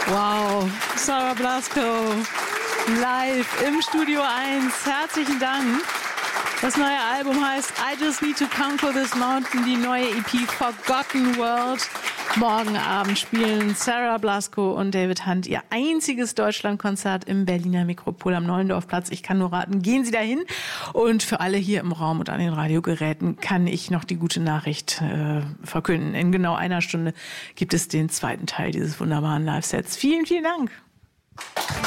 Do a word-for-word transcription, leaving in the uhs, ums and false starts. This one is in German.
Wow, Sarah Blasko live im Studio eins. Herzlichen Dank. Das neue Album heißt I Just Need to Conquer This Mountain, die neue E P Forgotten World. Morgen Abend spielen Sarah Blasko und David Hunt ihr einziges Deutschlandkonzert im Berliner Metropol am Nollendorfplatz. Ich kann nur raten, gehen Sie dahin. Und für alle hier im Raum und an den Radiogeräten kann ich noch die gute Nachricht äh, verkünden. In genau einer Stunde gibt es den zweiten Teil dieses wunderbaren Live-Sets. Vielen, vielen Dank.